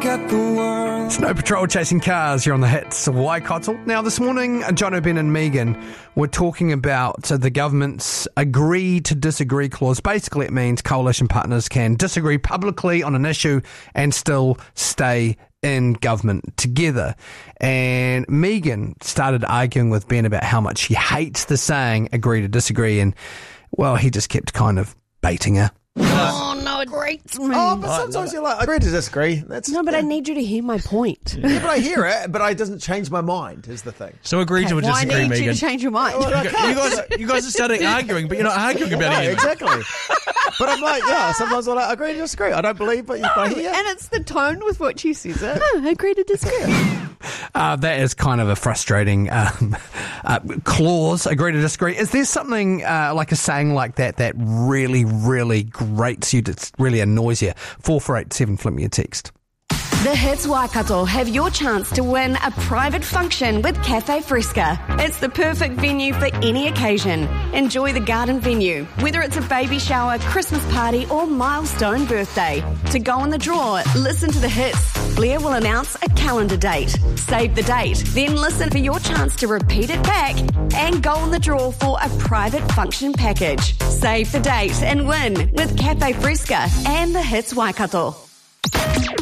got the world. Snow Patrol chasing cars. You're on the hits of Waikato. Now, this morning, John O'Ben and Megan were talking about the government's agree to disagree clause. Basically, it means coalition partners can disagree publicly on an issue and still stay in government together. And Megan started arguing with Ben about how much she hates the saying agree to disagree, and well, he just kept kind of baiting her. Oh, no, it grates me. Oh, but sometimes you're like, I agree to disagree. No, but I need you to hear my point. Yeah, but I hear it, but it doesn't change my mind, is the thing. So agree to Why disagree, I need Megan. you to change your mind? You guys are starting arguing, but you're not arguing about No, anything. exactly. But I'm like, sometimes I'm like, I agree to disagree. I don't believe, but I hear. And it's the tone with which he says it. I agree to disagree. That is kind of a frustrating clause, agree to disagree. Is there something like a saying like that really, really grates you, that really annoys you? 4487, flip me a text. The Hits Waikato have your chance to win a private function with Cafe Fresca. It's the perfect venue for any occasion. Enjoy the garden venue, whether it's a baby shower, Christmas party or milestone birthday. To go on the draw, listen to the hits. Blair will announce a calendar date. Save the date, then listen for your chance to repeat it back and go on the draw for a private function package. Save the date and win with Cafe Fresca and the Hits Waikato.